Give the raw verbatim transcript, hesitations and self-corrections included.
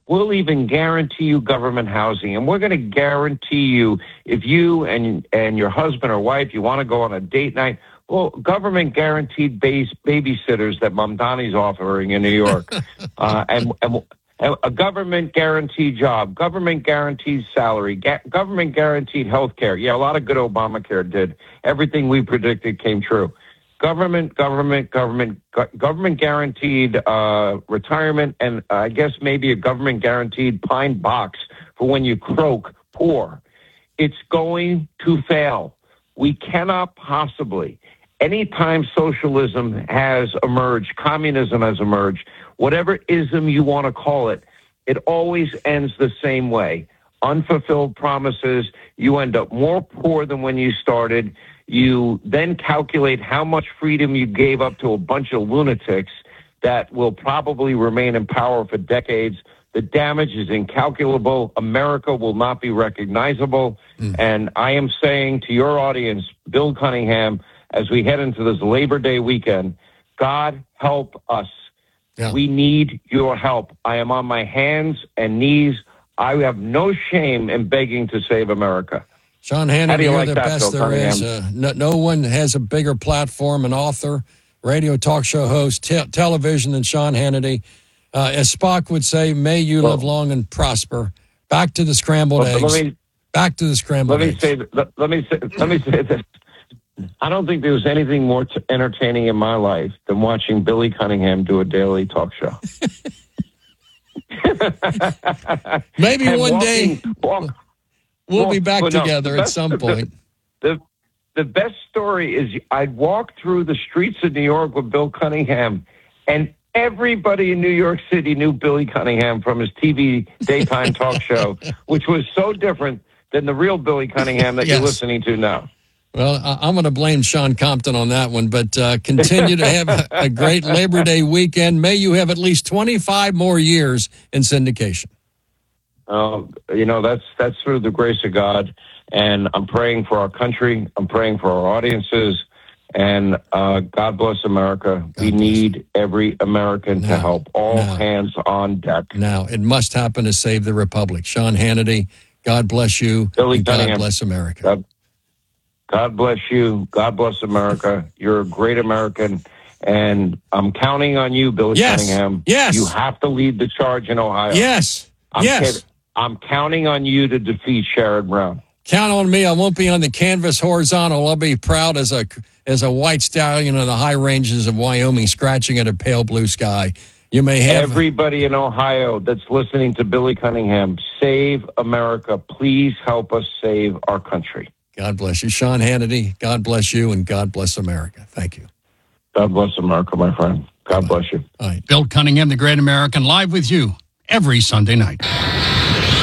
We'll even guarantee you government housing, and we're going to guarantee you if you and and your husband or wife, you want to go on a date night, well, government guaranteed base babysitters that Mamdani's offering in New York, uh, and, and a government guaranteed job, government guaranteed salary, ga- government guaranteed health care. Yeah, a lot of good Obamacare did. Everything we predicted came true. Government, government, government, go- government guaranteed uh, retirement, and uh, I guess maybe a government guaranteed pine box for when you croak poor. It's going to fail. We cannot possibly. Anytime socialism has emerged, communism has emerged, whatever ism you want to call it, it always ends the same way. Unfulfilled promises. You end up more poor than when you started. You then calculate how much freedom you gave up to a bunch of lunatics that will probably remain in power for decades. The damage is incalculable. America will not be recognizable. Mm. And I am saying to your audience, Bill Cunningham, as we head into this Labor Day weekend, God help us. Yeah. We need your help. I am on my hands and knees. I have no shame in begging to save America. Sean Hannity, you're like the that, best Bill there is. Uh, no, no one has a bigger platform, an author, radio talk show host, te- television than Sean Hannity. Uh, as Spock would say, may you well, live long and prosper. Back to the scrambled well, eggs. Me, Back to the scrambled let eggs. Me say, let, let me say, let me say this. I don't think there was anything more t- entertaining in my life than watching Billy Cunningham do a daily talk show. Maybe and one walking, day walk, we'll walk, be back together no, at best, some point. The, the, the best story is I'd walk through the streets of New York with Bill Cunningham, and everybody in New York City knew Billy Cunningham from his T V daytime talk show, which was so different than the real Billy Cunningham that yes. you're listening to now. Well, I'm going to blame Sean Compton on that one, but uh, continue to have a, a great Labor Day weekend. May you have at least twenty-five more years in syndication. Uh, you know, that's that's through the grace of God, and I'm praying for our country. I'm praying for our audiences, and uh, God bless America. God we bless. need every American now, to help. All now, hands on deck. Now, it must happen to save the Republic. Sean Hannity, God bless you. Billy and God bless America. God, God bless you. God bless America. You're a great American, and I'm counting on you, Billy yes. Cunningham. Yes. You have to lead the charge in Ohio. Yes. I'm yes. Kidding. I'm counting on you to defeat Sherrod Brown. Count on me. I won't be on the canvas horizontal. I'll be proud as a as a white stallion in the high ranges of Wyoming, scratching at a pale blue sky. You may have everybody in Ohio that's listening to Billy Cunningham. Save America. Please help us save our country. God bless you. Sean Hannity, God bless you, and God bless America. Thank you. God bless America, my friend. God Bye. bless you. All right. Bill Cunningham, the Great American, live with you every Sunday night.